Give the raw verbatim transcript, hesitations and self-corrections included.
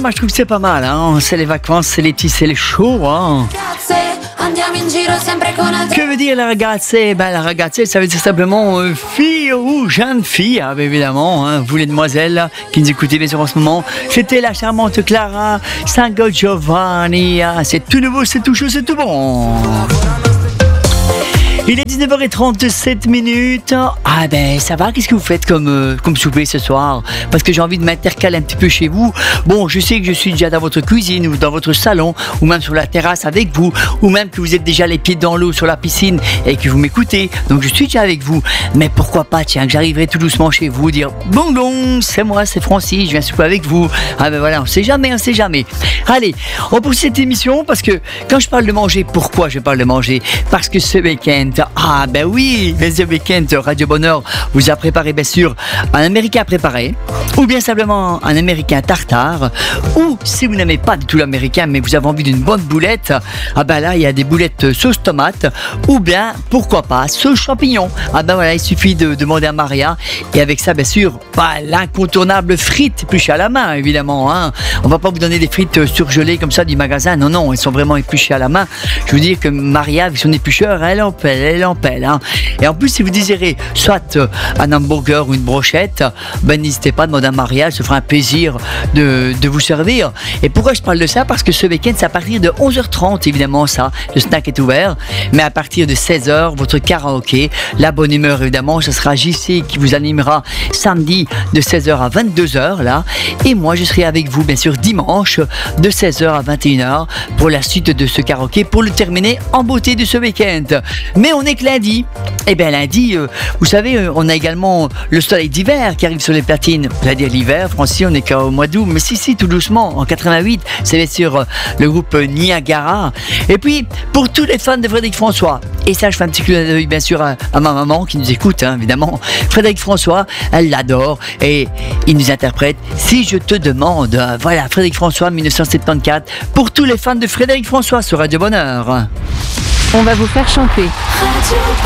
moi je trouve que c'est pas mal, hein. C'est les vacances, c'est l'été, c'est le chaud, hein. Que veut dire la ragazze? Ben, la ragazze, ça veut dire simplement euh, fille ou jeune fille, hein, évidemment. Hein, vous les demoiselles qui nous écoutez bien sûr en ce moment. C'était la charmante Clara Sango Giovanni. Hein, c'est tout nouveau, c'est tout chaud, c'est tout bon. Il est dix-neuf heures trente-sept minutes. Ah ben ça va, qu'est-ce que vous faites comme, euh, comme souper ce soir? Parce que j'ai envie de m'intercaler un petit peu chez vous. Bon, je sais que je suis déjà dans votre cuisine ou dans votre salon ou même sur la terrasse avec vous, ou même que vous êtes déjà les pieds dans l'eau sur la piscine et que vous m'écoutez. Donc je suis déjà avec vous. Mais pourquoi pas, tiens, que j'arriverai tout doucement chez vous, dire bon bon, c'est moi, c'est Francis, je viens souper avec vous. Ah ben voilà, on sait jamais, on sait jamais. Allez, on poursuit cette émission parce que quand je parle de manger, pourquoi je parle de manger? Parce que ce week-end, ah ben oui, mais ce week-end, Radio Bonheur vous a préparé bien sûr un américain préparé, ou bien simplement un américain tartare, ou si vous n'aimez pas du tout l'américain mais vous avez envie d'une bonne boulette, ah ben là il y a des boulettes sauce tomate, ou bien pourquoi pas sauce champignon. Ah ben voilà, il suffit de demander à Maria, et avec ça bien sûr, bah, l'incontournable frites épluchées à la main évidemment, hein. On va pas vous donner des frites surgelées comme ça du magasin, non non, elles sont vraiment épluchées à la main. Je veux dire que Maria avec son éplucheur, elle en pèle, elle en pelle, hein. Et en plus si vous désirez soit un hamburger ou une brochette, ben n'hésitez pas à demander à Maria, elle se fera un plaisir de, de vous servir. Et pourquoi je parle de ça? Parce que ce week-end c'est à partir de onze heures trente évidemment, ça, le snack est ouvert, mais à partir de seize heures, votre karaoké, la bonne humeur évidemment, ce sera J C qui vous animera samedi de seize heures à vingt-deux heures là, et moi je serai avec vous bien sûr dimanche de seize heures à vingt et une heures pour la suite de ce karaoké, pour le terminer en beauté de ce week-end. Mais on est que lundi, et bien lundi, euh, vous savez, euh, on a également le soleil d'hiver qui arrive sur les platines. Vous allez dire l'hiver, Francis, on est qu'au mois d'août, mais si, si, tout doucement, en quatre-vingt-huit, c'est bien sûr euh, le groupe euh, Niagara. Et puis, pour tous les fans de Frédéric François, et ça, je fais un petit clin d'œil bien sûr à, à ma maman qui nous écoute, hein, évidemment. Frédéric François, elle l'adore, et il nous interprète Si je te demande. Euh, voilà, Frédéric François, dix-neuf cent soixante-quatorze, pour tous les fans de Frédéric François sur Radio Bonheur. On va vous faire chanter.